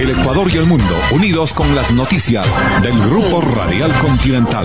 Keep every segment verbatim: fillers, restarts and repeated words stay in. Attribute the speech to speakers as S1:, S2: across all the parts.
S1: el Ecuador y el mundo, unidos con las noticias del Grupo Radial Continental.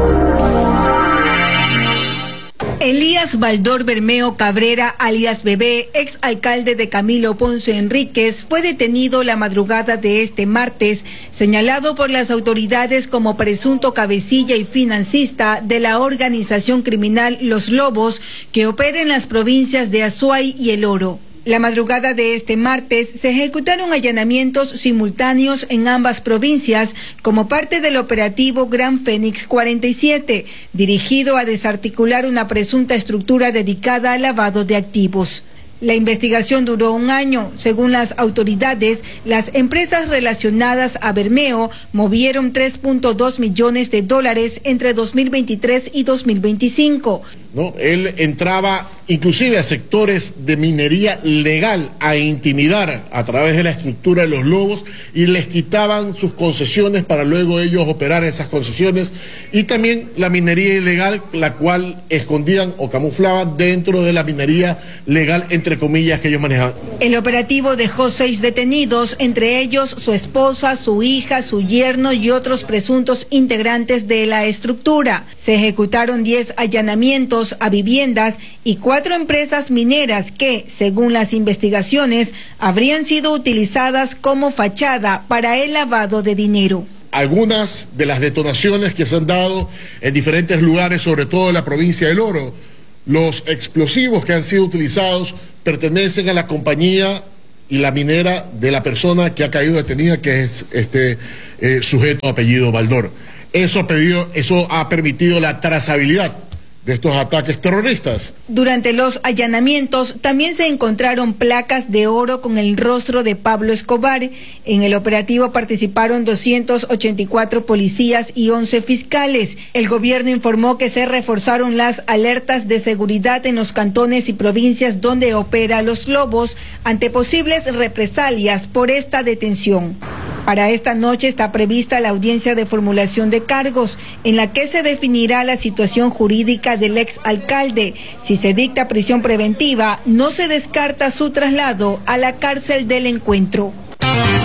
S2: Elías Baldor Bermeo Cabrera, alias Bebé, ex alcalde de Camilo Ponce Enríquez, fue detenido la madrugada de este martes, señalado por las autoridades como presunto cabecilla y financista de la organización criminal Los Lobos, que opera en las provincias de Azuay y El Oro. La madrugada de este martes se ejecutaron allanamientos simultáneos en ambas provincias como parte del operativo Gran Fénix cuarenta y siete, dirigido a desarticular una presunta estructura dedicada al lavado de activos. La investigación duró un año. Según las autoridades, las empresas relacionadas a Bermeo movieron tres punto dos millones de dólares entre dos mil veintitrés y dos mil veinticinco.
S3: ¿No? Él entraba inclusive a sectores de minería legal a intimidar a través de la estructura de los lobos y les quitaban sus concesiones para luego ellos operar esas concesiones, y también la minería ilegal, la cual escondían o camuflaban dentro de la minería legal, entre comillas, que ellos manejaban.
S2: El operativo dejó seis detenidos, entre ellos su esposa, su hija, su yerno y otros presuntos integrantes de la estructura. Se ejecutaron diez allanamientos a viviendas y cuatro empresas mineras que, según las investigaciones, habrían sido utilizadas como fachada para el lavado de dinero.
S3: Algunas de las detonaciones que se han dado en diferentes lugares, sobre todo en la provincia del Oro, los explosivos que han sido utilizados pertenecen a la compañía y la minera de la persona que ha caído detenida, que es este eh, sujeto apellido Baldor. Eso ha, pedido, eso ha permitido la trazabilidad de estos ataques terroristas.
S2: Durante los allanamientos también se encontraron placas de oro con el rostro de Pablo Escobar. En el operativo participaron doscientos ochenta y cuatro policías y once fiscales. El gobierno informó que se reforzaron las alertas de seguridad en los cantones y provincias donde opera Los Lobos ante posibles represalias por esta detención. Para esta noche está prevista la audiencia de formulación de cargos, en la que se definirá la situación jurídica del ex alcalde. Si se dicta prisión preventiva, no se descarta su traslado a la cárcel del Encuentro.